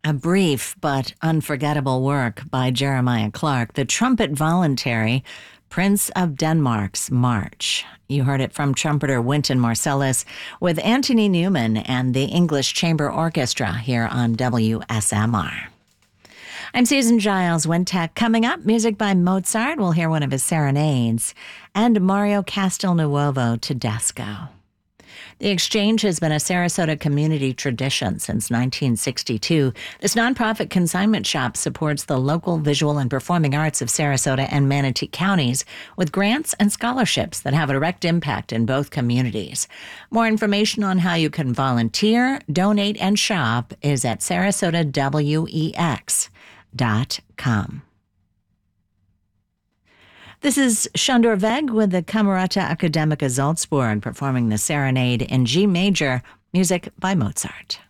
A brief but unforgettable work by Jeremiah Clark, the trumpet voluntary Prince of Denmark's March. You heard it from trumpeter Wynton Marsalis with Anthony Newman and the English Chamber Orchestra here on WSMR. I'm Susan Giles Wintech. Coming up, music by Mozart. We'll hear one of his serenades. And Mario Castelnuovo Tedesco. The Exchange has been a Sarasota community tradition since 1962. This nonprofit consignment shop supports the local visual and performing arts of Sarasota and Manatee counties with grants and scholarships that have a direct impact in both communities. More information on how you can volunteer, donate, and shop is at sarasotawex.com. This is Shandor Weg with the Camerata Academica Salzburg performing the serenade in G major, music by Mozart.